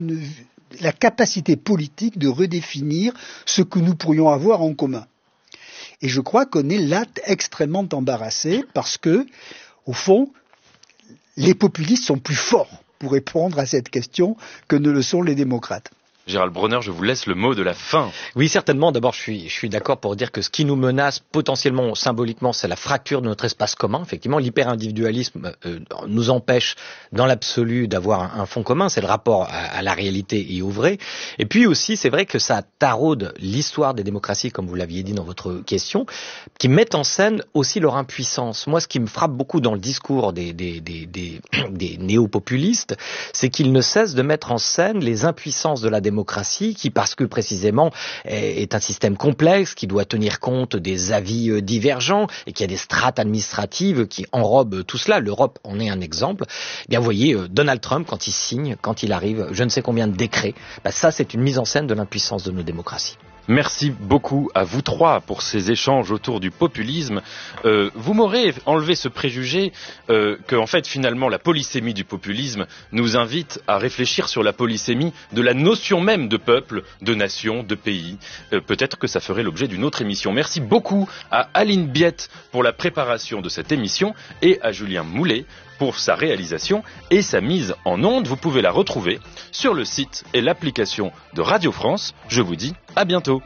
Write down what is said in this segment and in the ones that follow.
la capacité politique de redéfinir ce que nous pourrions avoir en commun. Et je crois qu'on est là extrêmement embarrassé parce que, au fond, les populistes sont plus forts pour répondre à cette question que ne le sont les démocrates. Gérald Bronner, je vous laisse le mot de la fin. Oui, certainement. D'abord, je suis d'accord pour dire que ce qui nous menace potentiellement, symboliquement, c'est la fracture de notre espace commun. Effectivement, l'hyper-individualisme nous empêche dans l'absolu d'avoir un fond commun. C'est le rapport à la réalité et au vrai. Et puis aussi, c'est vrai que ça taraude l'histoire des démocraties, comme vous l'aviez dit dans votre question, qui mettent en scène aussi leur impuissance. Moi, ce qui me frappe beaucoup dans le discours des néo-populistes, c'est qu'ils ne cessent de mettre en scène les impuissances de la démocratie, qui, parce que précisément est un système complexe, qui doit tenir compte des avis divergents et qui a des strates administratives qui enrobent tout cela. L'Europe en est un exemple. Eh bien, vous voyez, Donald Trump, quand il signe, quand il arrive, je ne sais combien de décrets, ça, c'est une mise en scène de l'impuissance de nos démocraties. Merci beaucoup à vous trois pour ces échanges autour du populisme. Vous m'aurez enlevé ce préjugé que, en fait, finalement, la polysémie du populisme nous invite à réfléchir sur la polysémie de la notion même de peuple, de nation, de pays. Peut-être que ça ferait l'objet d'une autre émission. Merci beaucoup à Aline Biette pour la préparation de cette émission et à Julien Moulet pour sa réalisation et sa mise en onde. Vous pouvez la retrouver sur le site et l'application de Radio France. Je vous dis à bientôt.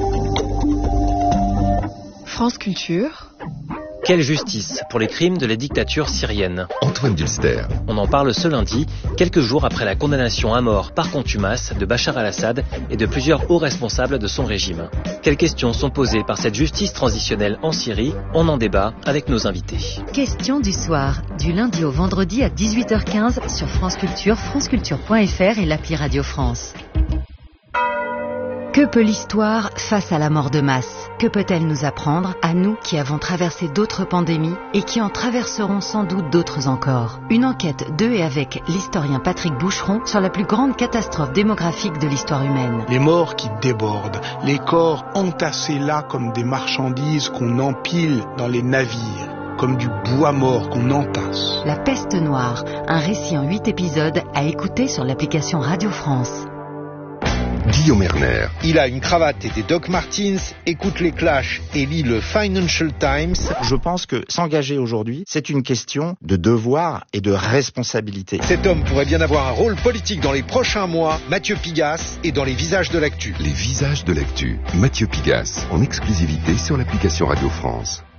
France Culture. Quelle justice pour les crimes de la dictature syrienne? Antoine Dulster. On en parle ce lundi, quelques jours après la condamnation à mort par contumace de Bachar al-Assad et de plusieurs hauts responsables de son régime. Quelles questions sont posées par cette justice transitionnelle en Syrie? On en débat avec nos invités. Questions du soir, du lundi au vendredi à 18h15 sur France Culture, franceculture.fr et l'appli Radio France. Que peut l'histoire face à la mort de masse? Que peut-elle nous apprendre, à nous qui avons traversé d'autres pandémies et qui en traverseront sans doute d'autres encore? Une enquête de et avec l'historien Patrick Boucheron sur la plus grande catastrophe démographique de l'histoire humaine. Les morts qui débordent, les corps entassés là comme des marchandises qu'on empile dans les navires, comme du bois mort qu'on entasse. La peste noire, un récit en 8 épisodes à écouter sur l'application Radio France. Guillaume Erner. Il a une cravate et des Doc Martens, écoute les Clash et lit le Financial Times. Je pense que s'engager aujourd'hui, c'est une question de devoir et de responsabilité. Cet homme pourrait bien avoir un rôle politique dans les prochains mois. Mathieu Pigasse est dans Les Visages de l'actu. Les Visages de l'actu. Mathieu Pigasse, en exclusivité sur l'application Radio France.